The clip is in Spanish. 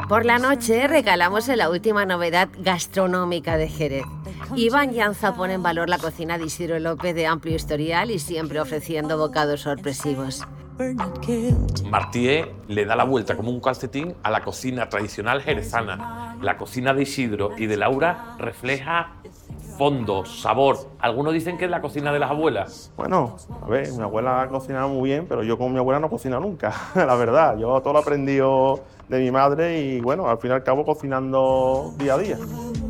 Por la noche regalamos en la última novedad gastronómica de Jerez. Iván Llanza pone en valor la cocina de Isidro López, de amplio historial y siempre ofreciendo bocados sorpresivos. Martier le da la vuelta como un calcetín a la cocina tradicional jerezana. La cocina de Isidro y de Laura refleja fondo, sabor. Algunos dicen que es la cocina de las abuelas. Bueno, a ver, mi abuela cocinaba muy bien, pero yo con mi abuela no cocino nunca, la verdad. Yo todo lo he aprendido de mi madre y bueno, al fin y al cabo cocinando día a día.